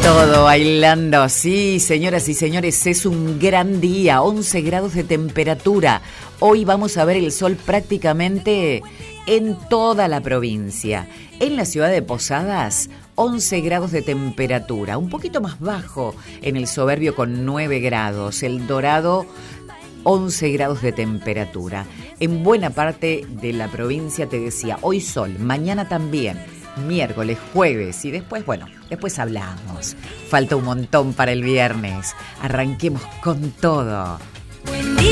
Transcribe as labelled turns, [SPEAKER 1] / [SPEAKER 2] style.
[SPEAKER 1] Todo bailando, sí, señoras y señores, es un gran día, 11 grados de temperatura. Hoy vamos a ver el sol prácticamente en toda la provincia. En la ciudad de Posadas, 11 grados de temperatura, un poquito más bajo en el Soberbio con 9 grados, el Dorado 11 grados de temperatura. En buena parte de la provincia, te decía, hoy sol, mañana también. Miércoles, jueves y después, bueno, después hablamos. Falta un montón para el viernes. Arranquemos con todo.